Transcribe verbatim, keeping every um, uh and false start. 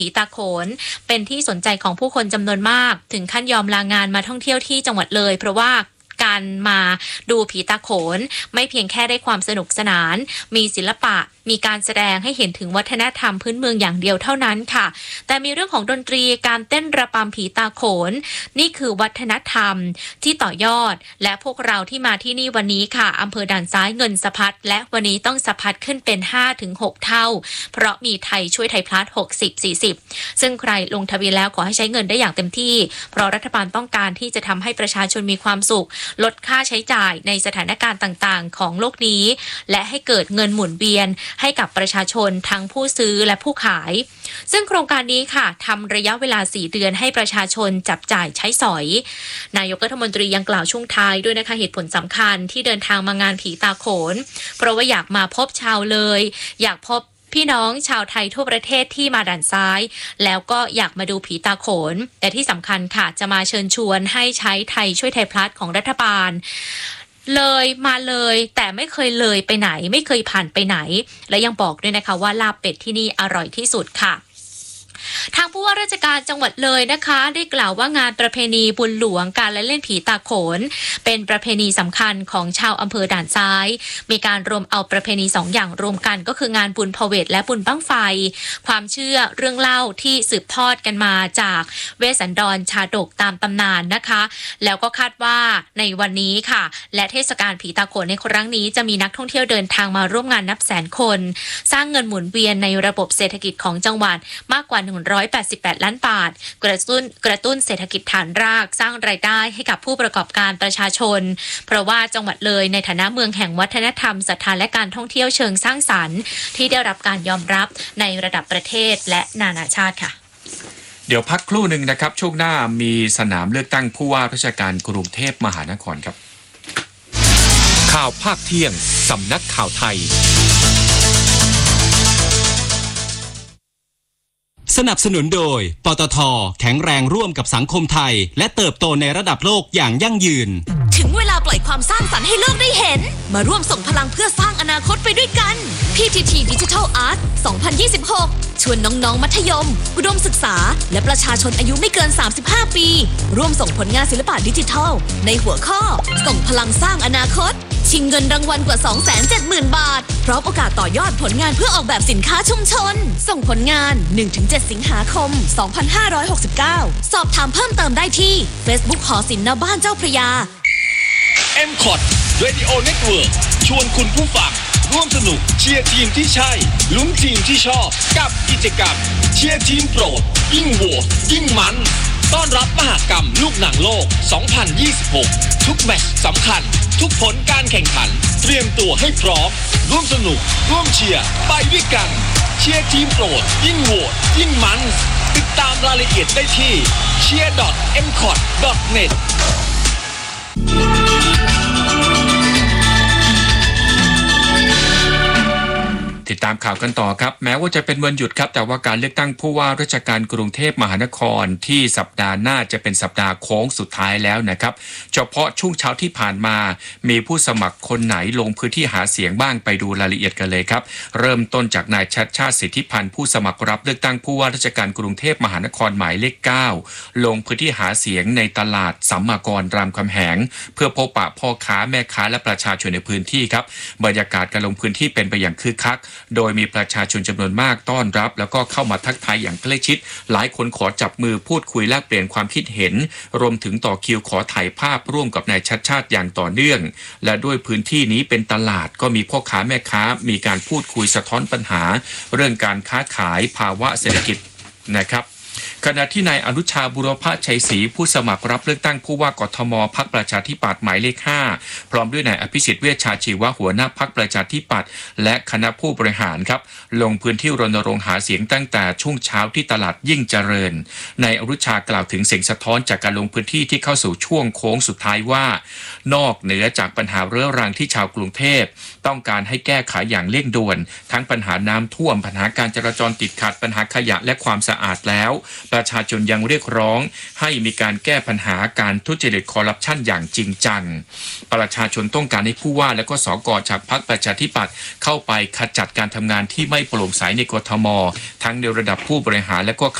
ผีตาโขนเป็นที่สนใจของผู้คนจำนวนมากถึงขั้นยอมลางานมาท่องเที่ยวที่จังหวัดเลยเพราะว่าการมาดูผีตาโขนไม่เพียงแค่ได้ความสนุกสนานมีศิลปะมีการแสดงให้เห็นถึงวัฒนธรรมพื้นเมืองอย่างเดียวเท่านั้นค่ะแต่มีเรื่องของดนตรีการเต้นระบำผีตาโขนนี่คือวัฒนธรรมที่ต่อยอดและพวกเราที่มาที่นี่วันนี้ค่ะอำเภอด่านซ้ายเงินสะพัดและวันนี้ต้องสะพัดขึ้นเป็น ห้าถึงหก เท่าเพราะมีไทยช่วยไทยพลัสหกสิบ สี่สิบซึ่งใครลงทะเบียนแล้วขอให้ใช้เงินได้อย่างเต็มที่เพราะรัฐบาลต้องการที่จะทำให้ประชาชนมีความสุขลดค่าใช้จ่ายในสถานการณ์ต่างๆของโลกนี้และให้เกิดเงินหมุนเวียนให้กับประชาชนทั้งผู้ซื้อและผู้ขายซึ่งโครงการนี้ค่ะทำระยะเวลาสี่เดือนให้ประชาชนจับจ่ายใช้สอยนายกรัฐมนตรียังกล่าวช่วงท้ายด้วยนะคะเหตุผลสำคัญที่เดินทางมางานผีตาโขนเพราะว่าอยากมาพบชาวเลยอยากพบพี่น้องชาวไทยทั่วประเทศที่มาด่านซ้ายแล้วก็อยากมาดูผีตาโขนแต่ที่สำคัญค่ะจะมาเชิญชวนให้ใช้ไทยช่วยไทยพลัสของรัฐบาลเลยมาเลยแต่ไม่เคยเลยไปไหนไม่เคยผ่านไปไหนและยังบอกด้วยนะคะว่าลาบเป็ดที่นี่อร่อยที่สุดค่ะทางผู้ว่าราชการจังหวัดเลยนะคะได้กล่าวว่างานประเพณีบุญหลวงการละเล่นผีตาโขนเป็นประเพณีสำคัญของชาวอำเภอด่านซ้ายมีการรวมเอาประเพณีสองอย่างรวมกันก็คืองานบุญพเวทและบุญบั้งไฟความเชื่อเรื่องเล่าที่สืบทอดกันมาจากเวสสันดรชาดกตามตำนานนะคะแล้วก็คาดว่าในวันนี้ค่ะและเทศกาลผีตาโขนในครั้งนี้จะมีนักท่องเที่ยวเดินทางมาร่วมงานนับแสนคนสร้างเงินหมุนเวียนในระบบเศรษฐกิจของจังหวัดมากกว่าหนึ่งร้อยแปดสิบแปดล้านบาทกระตุ้นกระตุ้นเศรษฐกิจฐานรากสร้างรายได้ให้กับผู้ประกอบการประชาชนเพราะว่าจังหวัดเลยในฐานะเมืองแห่งวัฒนธรรมศรัทธาและการท่องเที่ยวเชิงสร้างสรรค์ที่ได้รับการยอมรับในระดับประเทศและนานาชาติค่ะเดี๋ยวพักครู่หนึ่งนะครับช่วงหน้ามีสนามเลือกตั้งผู้ว่าราชการกรุงเทพมหานครครับข่าวภาคเที่ยงสำนักข่าวไทยสนับสนุนโดยปตท.แข็งแรงร่วมกับสังคมไทยและเติบโตในระดับโลกอย่างยั่งยืนถึงเวลาปล่อยความสร้างสรรค์ให้โลกได้เห็นมาร่วมส่งพลังเพื่อสร้างอนาคตไปด้วยกัน พี ที ที Digital Art สองพันยี่สิบหกชวนน้องๆมัธยมอุดมศึกษาและประชาชนอายุไม่เกินสามสิบห้าปีร่วมส่งผลงานศิลปะดิจิทัลในหัวข้อส่งพลังสร้างอนาคตชิงเงินรางวัลกว่า สองแสนเจ็ดหมื่น บาทพร้อมโอกาสต่อยอดผลงานเพื่อออกแบบสินค้าชุมชนส่งผลงาน หนึ่งถึงเจ็ด สิงหาคม สองพันห้าร้อยหกสิบเก้า สอบถามเพิ่มเติมได้ที่ Facebook หอศิลป์ณบ้านเจ้าพระยาเอ็ม คอท Radio Network ชวนคุณผู้ฟังร่วมสนุกเชียร์ทีมที่ใช่ลุ้นทีมที่ชอบกับกิจกรรมเชียร์ทีมโปรดยิ่งโหวตยิ่งมันต้อนรับมหกรรมลูกหนังโลก สองพันยี่สิบหก ทุกแมตช์สำคัญทุกผลการแข่งขันเตรียมตัวให้พร้อมร่วมสนุกร่วมเชียร์ไปด้วยกันเชียร์ทีมโปรดยิ่งโหวตยิ่งมันติดตามรายละเอียดได้ที่ เชียร์ ดอท เอ็ม คอท ดอท เน็ตติดตามข่าวกันต่อครับแม้ว่าจะเป็นวันหยุดครับแต่ว่าการเลือกตั้งผู้ว่าราชการกรุงเทพมหานครที่สัปดาห์หน้าจะเป็นสัปดาห์โค้งสุดท้ายแล้วนะครับเฉพาะช่วงเช้าที่ผ่านมามีผู้สมัครคนไหนลงพื้นที่หาเสียงบ้างไปดูรายละเอียดกันเลยครับเริ่มต้นจากนายชัชชาติสิทธิพันธ์ผู้สมัครรับเลือกตั้งผู้ว่าราชการกรุงเทพมหานครหมายเลขเก้าลงพื้นที่หาเสียงในตลาดสัมมากรรามคำแหงเพื่อพบปะพ่อค้าแม่ค้าและประชาชนในพื้นที่ครับบรรยากาศการลงพื้นที่เป็นไปอย่างคึกคักโดยมีประชาชนจำนวนมากต้อนรับแล้วก็เข้ามาทักทายอย่างใกล้ชิดหลายคนขอจับมือพูดคุยแลกเปลี่ยนความคิดเห็นรวมถึงต่อคิวขอถ่ายภาพร่วมกับนายชัชชาติอย่างต่อเนื่องและด้วยพื้นที่นี้เป็นตลาดก็มีพ่อค้าแม่ค้ามีการพูดคุยสะท้อนปัญหาเรื่องการค้าขายภาวะเศรษฐกิจนะครับขณะที่นายอนุชาบุรพชัยศรีผู้สมัครรับเลือกตั้งผู้ว่ากทมพรรคประชาธิปัตย์หมายเลขห้าพร้อมด้วยนายอภิสิทธิ์เวชชาชีวะหัวหน้าพรรคประชาธิปัตย์และคณะผู้บริหารครับลงพื้นที่รณรงค์หาเสียงตั้งแต่ช่วงเช้าที่ตลาดยิ่งเจริญนายอนุชากล่าวถึงเสียงสะท้อนจากการลงพื้นที่ที่เข้าสู่ช่วงโค้งสุดท้ายว่านอกเหนือจากปัญหาเรื้อรังที่ชาวกรุงเทพต้องการให้แก้ไขอย่างเร่งด่วนทั้งปัญหาน้ำท่วมปัญหาการจราจรติดขัดปัญหาขยะและความสะอาดแล้วประชาชนยังเรียกร้องให้มีการแก้ปัญหาการทุจริตคอร์รัปชันอย่างจริงจังประชาชนต้องการให้ผู้ว่าและก็สกจากพรรคประชาธิปัตย์เข้าไปขจัดการทำงานที่ไม่โปร่งใสในกทมทั้งในระดับผู้บริหารและก็